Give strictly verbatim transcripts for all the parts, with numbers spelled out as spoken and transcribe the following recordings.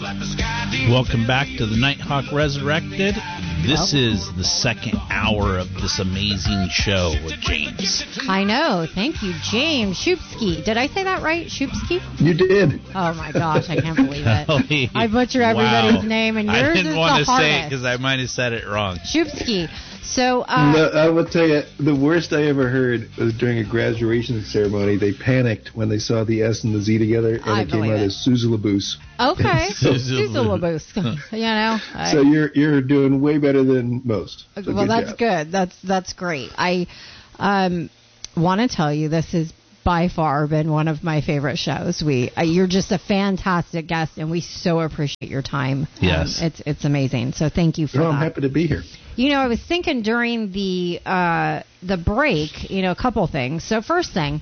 Welcome back to the Nighthawk Resurrected. This is the second hour of this amazing show with James. I know. Thank you, James Shupsky. Did I say that right? Shupsky? You did. Oh, my gosh. I can't believe it. I butcher everybody's wow. name, and yours I didn't is want the to hardest. say it because I might have said it wrong. Shupsky. So, uh, no, I will tell you, the worst I ever heard was during a graduation ceremony. They panicked when they saw the S and the Z together, and I it came believe out it. as Suzalabus. Okay. So- Suzalabus. You know? I, So you're you're doing way better than most. So well, good that's job. good. That's that's great. I um, want to tell you this has by far been one of my favorite shows. We uh, you're just a fantastic guest, and we so appreciate your time. Yes. Um, it's it's amazing. So thank you for Well, that. I'm happy to be here. You know, I was thinking during the uh, the break, you know, a couple things. So first thing,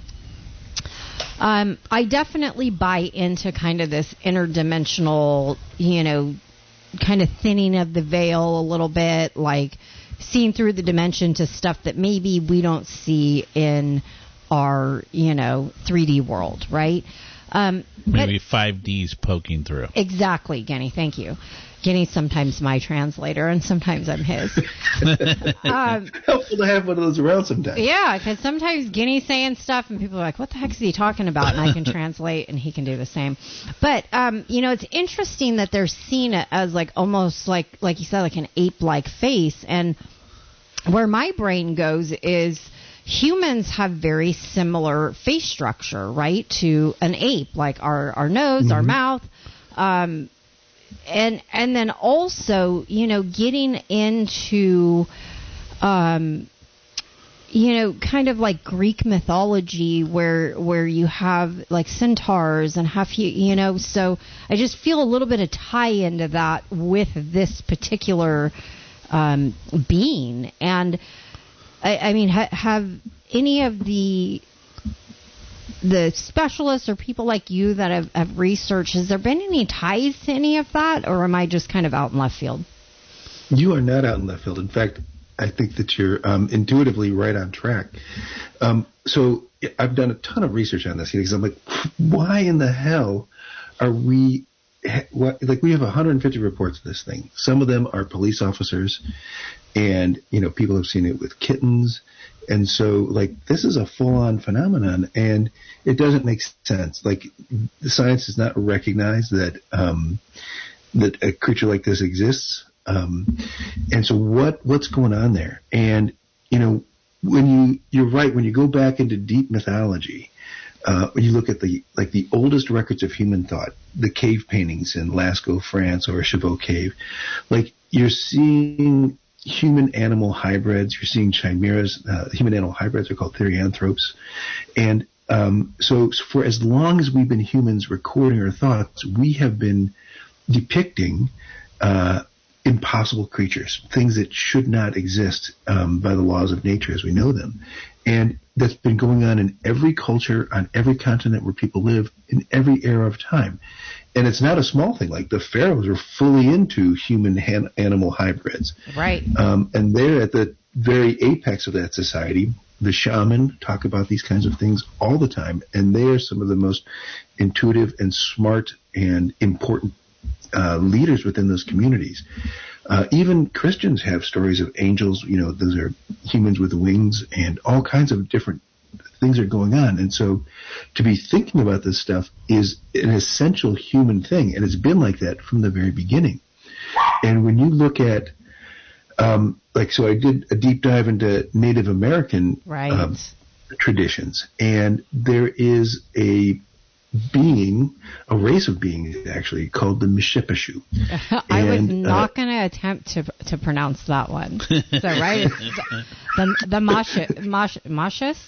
um, I definitely buy into kind of this interdimensional, you know, kind of thinning of the veil a little bit, like seeing through the dimension to stuff that maybe we don't see in our, you know, three D world, right? Um, Maybe five D's poking through. Exactly, Genny. Thank you. Genny's sometimes my translator, and sometimes I'm his. um, Helpful to have one of those around sometimes. yeah, because sometimes Genny's saying stuff, and people are like, what the heck is he talking about? And I can translate, and he can do the same. But, um, you know, it's interesting that they're seeing it as, like, almost like, like you said, like an ape-like face. And where my brain goes is humans have very similar face structure, right, to an ape, like our, our nose, mm-hmm. our mouth, um, and and then also, you know, getting into, um, you know, kind of like Greek mythology where where you have like centaurs and have you, you know, so I just feel a little bit of tie into that with this particular um, being. And I, I mean, ha- have any of the the specialists or people like you that have, have researched, has there been any ties to any of that, or am I just kind of out in left field? You are not out in left field. In fact, I think that you're um, intuitively right on track. Um, so I've done a ton of research on this because I'm like, why in the hell are we what, like we have one hundred fifty reports of this thing. Some of them are police officers, and you know people have seen it with kittens. And so, like, this is a full-on phenomenon, and it doesn't make sense. Like, the science does not recognize that um, that a creature like this exists. Um, and so, what what's going on there? And you know, when you you're right, when you go back into deep mythology, uh, when you look at the like the oldest records of human thought, the cave paintings in Lascaux, France, or Chavot Cave, like you're seeing human-animal hybrids. You're seeing chimeras. Uh, human-animal hybrids are called therianthropes. And um, so for as long as we've been humans recording our thoughts, we have been depicting uh, impossible creatures, things that should not exist um, by the laws of nature as we know them. And that's been going on in every culture, on every continent where people live, in every era of time. And it's not a small thing. Like the pharaohs are fully into human-animal hybrids. Right. Um, and they're at the very apex of that society. The shaman talk about these kinds of things all the time. And they are some of the most intuitive and smart and important uh, leaders within those communities. Uh, even Christians have stories of angels. You know, those are humans with wings, and all kinds of different things are going on. And so to be thinking about this stuff is an essential human thing, and it's been like that from the very beginning. And when you look at, um, like, so I did a deep dive into Native American right. um, traditions, and there is a being, a race of beings actually, called the Mishipashu. I and, was not uh, going to attempt to to pronounce that one. So, right? It's the the Mash, Mash, Mashis?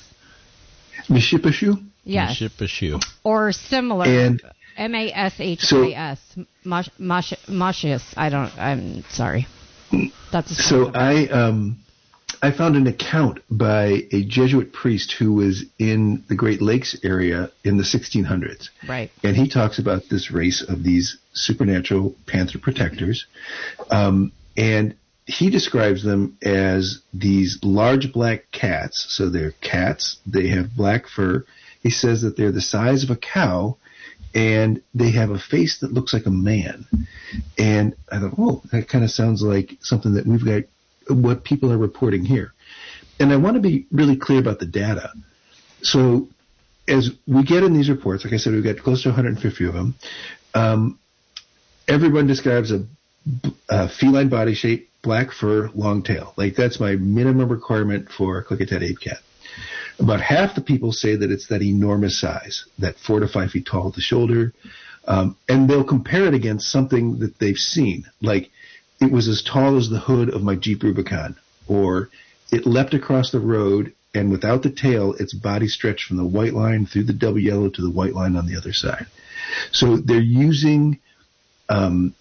Mishipashu? Yes. Mishipashu. Or similar. And M A S H I S. Mash, Mash, Mashis. I don't, I'm sorry. That's a So I, um, I found an account by a Jesuit priest who was in the Great Lakes area in the sixteen hundreds. Right. And he talks about this race of these supernatural panther protectors. Um, and he describes them as these large black cats. So they're cats. They have black fur. He says that they're the size of a cow, and they have a face that looks like a man. And I thought, oh, that kind of sounds like something that we've got, what people are reporting here. And I want to be really clear about the data. So as we get in these reports, like I said, we've got close to one hundred fifty of them. Um, everyone describes a, a feline body shape, black fur, long tail. Like that's my minimum requirement for Klickitat Ape Cat. About half the people say that it's that enormous size, that four to five feet tall at the shoulder. Um, and they'll compare it against something that they've seen. Like it was as tall as the hood of my Jeep Rubicon, or it leapt across the road and without the tail, its body stretched from the white line through the double yellow to the white line on the other side. So they're using um,